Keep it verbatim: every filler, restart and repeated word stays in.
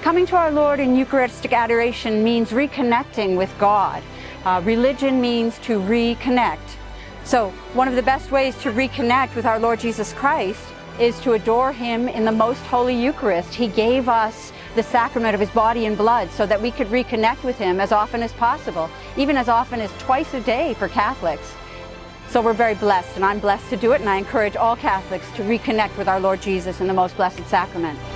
Coming to our Lord in Eucharistic adoration means reconnecting with God. Uh, religion means to reconnect. So one of the best ways to reconnect with our Lord Jesus Christ is to adore Him in the most holy Eucharist. He gave us the sacrament of His body and blood so that we could reconnect with Him as often as possible, even as often as twice a day for Catholics. So we're very blessed, and I'm blessed to do it, and I encourage all Catholics to reconnect with our Lord Jesus in the most blessed sacrament.